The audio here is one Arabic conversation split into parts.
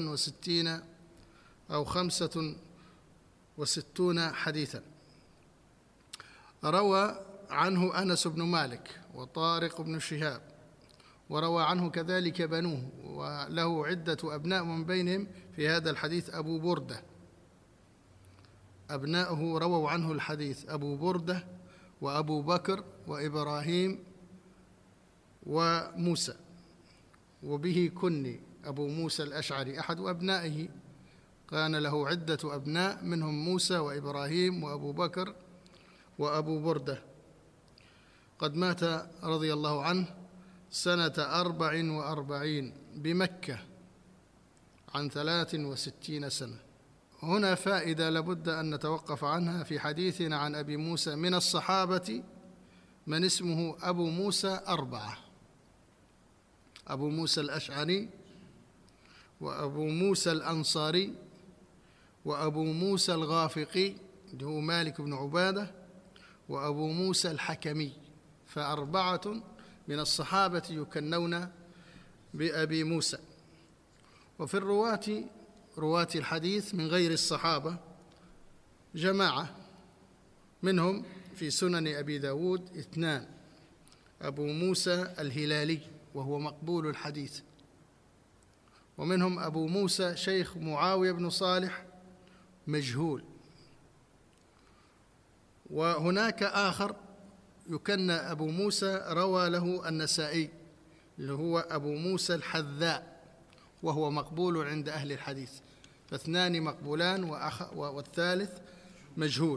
65 أو 65 حديثا. روى عنه أنس بن مالك وطارق بن شهاب، وروى عنه كذلك بنوه، وله عدة أبناء من بينهم في هذا الحديث أبو بردة. أبناؤه رووا عنه الحديث أبو بردة وأبو بكر وإبراهيم وموسى، وبه كني أبو موسى الأشعري أحد أبنائه، كان له عدة أبناء منهم موسى وإبراهيم وأبو بكر وأبو بردة. قد مات رضي الله عنه سنة 44 بمكة عن 63 سنة. هنا فائدة لابد أن نتوقف عنها في حديثنا عن أبي موسى. من الصحابة من اسمه أبو موسى 4: أبو موسى الأشعري، وأبو موسى الأنصاري، وأبو موسى الغافقي اللي هو مالك بن عبادة، وأبو موسى الحكمي. فأربعة من الصحابة يكنون بأبي موسى. وفي رواة الحديث من غير الصحابة جماعة، منهم في سنن أبي داود 2: أبو موسى الهلالي وهو مقبول الحديث، ومنهم أبو موسى شيخ معاوية بن صالح مجهول، وهناك آخر يكنى أبو موسى روى له النسائي اللي هو أبو موسى الحذاء وهو مقبول عند أهل الحديث. فاثنان مقبولان والثالث مجهول.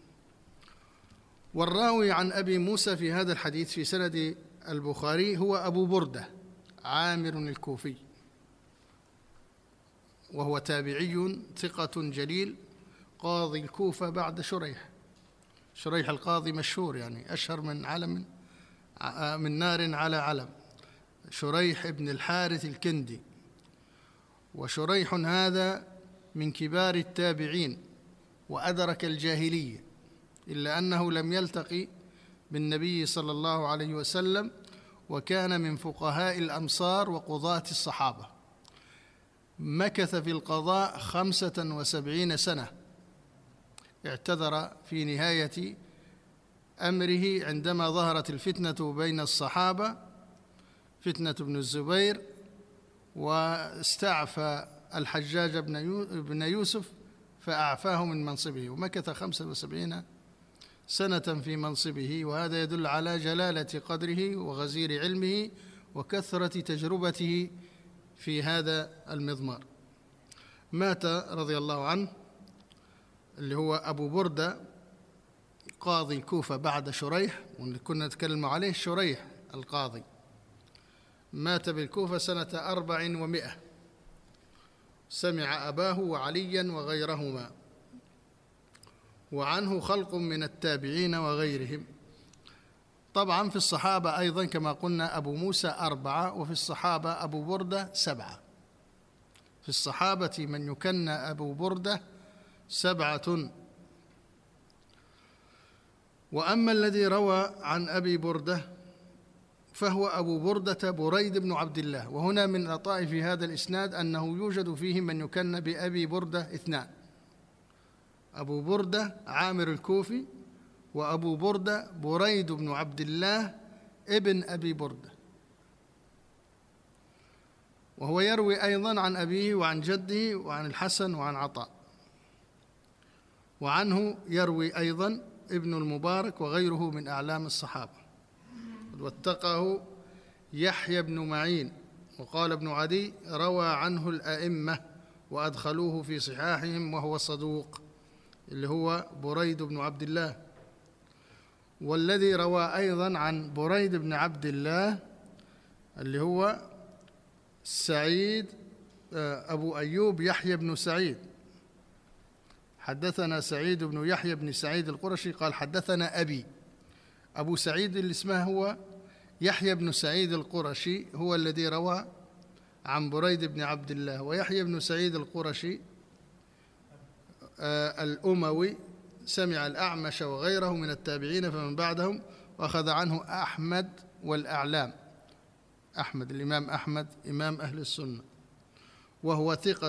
والراوي عن أبي موسى في هذا الحديث في سند البخاري هو أبو بردة عامر الكوفي، وهو تابعي ثقة جليل قاضي الكوفة بعد شريح القاضي مشهور، يعني أشهر من نار على علم، شريح ابن الحارث الكندي. وشريح هذا من كبار التابعين وأدرك الجاهلية، إلا أنه لم يلتقي بالنبي صلى الله عليه وسلم، وكان من فقهاء الأمصار وقضاة الصحابة. مكث في القضاء 75 سنة. اعتذر في نهاية أمره عندما ظهرت الفتنة بين الصحابة، فتنة ابن الزبير، واستعفى الحجاج بن يوسف فأعفاه من منصبه، ومكث 75 سنة في منصبه. وهذا يدل على جلالة قدره وغزير علمه وكثرة تجربته في هذا المضمار. مات رضي الله عنه اللي هو أبو بردة قاضي الكوفة بعد شريح، واللي كنا نتكلم عليه شريح القاضي، مات بالكوفة سنة 400. سمع أباه وعليا وغيرهما، وعنه خلق من التابعين وغيرهم. طبعا في الصحابة أيضا كما قلنا أبو موسى 4، وفي الصحابة أبو بردة 7. في الصحابة من يكنى أبو بردة 7. وأما الذي روى عن أبي بردة فهو أبو بردة بريد بن عبد الله. وهنا من لطائف هذا الإسناد أنه يوجد فيه من يكنى بأبي بردة 2: أبو بردة عامر الكوفي، وأبو بردة بريد بن عبد الله ابن أبي بردة. وهو يروي أيضا عن أبيه وعن جده وعن الحسن وعن عطاء. وعنه يروي أيضا ابن المبارك وغيره من أعلام الصحابة. واتقاه يحيى بن معين. وقال ابن عدي روى عنه الأئمة وأدخلوه في صحاحهم وهو صدوق، اللي هو بريد بن عبد الله. والذي روى أيضا عن بريد بن عبد الله اللي هو سعيد أبو أيوب يحيى بن سعيد. حدثنا سعيد بن يحيى بن سعيد القرشي قال حدثنا أبو سعيد اللي اسمه هو يحيى بن سعيد القرشي، هو الذي روى عن بريد بن عبد الله. ويحيى بن سعيد القرشي الأموي سمع الأعمش وغيره من التابعين فمن بعدهم، وأخذ عنه أحمد والأعلام. أحمد الإمام أحمد إمام أهل السنة، وهو ثقة